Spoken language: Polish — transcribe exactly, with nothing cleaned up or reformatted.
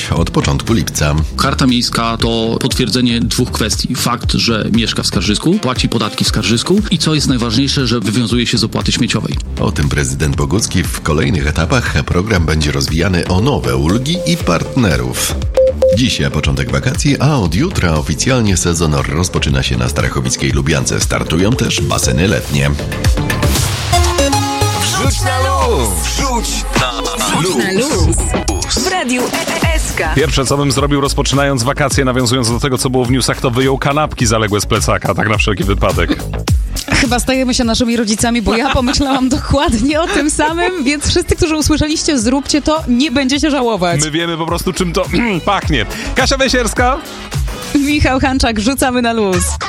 od początku lipca. Karta miejska to potwierdzenie dwóch kwestii. Fakt, że mieszka w Skarżysku, płaci podatki w Skarżysku i co jest najważniejsze, że wywiązuje się z opłaty śmieciowej. O tym prezydent Bogucki. W kolejnych etapach program będzie rozwijany o nowe ulgi i partnerów. Dziś początek wakacji, a od jutra oficjalnie sezon rozpoczyna się na Starachowickiej Lubiance. Startują też baseny letnie. Wrzuć na luz! Wrzuć na luz! Na luz! W Radiu S K. Pierwsze, co bym zrobił rozpoczynając wakacje, nawiązując do tego, co było w newsach, to wyjął kanapki zaległe z plecaka, tak na wszelki wypadek. Chyba stajemy się naszymi rodzicami, bo ja pomyślałam dokładnie o tym samym, więc wszyscy, którzy usłyszeliście, zróbcie to, nie będziecie żałować. My wiemy po prostu, czym to pachnie. Kasia Wesierska. Michał Hanczak, rzucamy na luz.